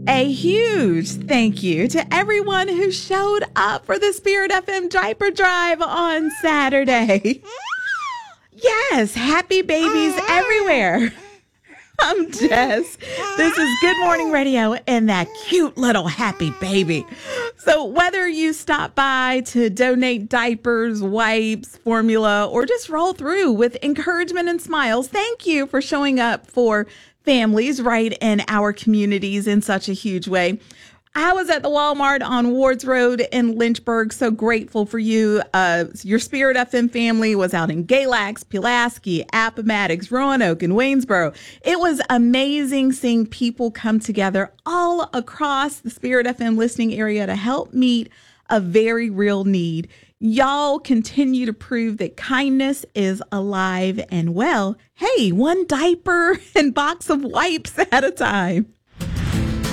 A huge thank you to everyone who showed up for the Spirit FM diaper drive on Saturday. Yes, happy babies everywhere. I'm Jess. This is Good Morning Radio and that cute little happy baby. So whether you stop by to donate diapers, wipes, formula, or just roll through with encouragement and smiles, thank you for showing up for families right in our communities in such a huge way. I was at the Walmart on Wards Road in Lynchburg. So grateful for you. Your Spirit FM family was out in Galax, Pulaski, Appomattox, Roanoke, and Waynesboro. It was amazing seeing people come together all across the Spirit FM listening area to help meet a very real need. Y'all continue to prove that kindness is alive and well. Hey, one diaper and box of wipes at a time.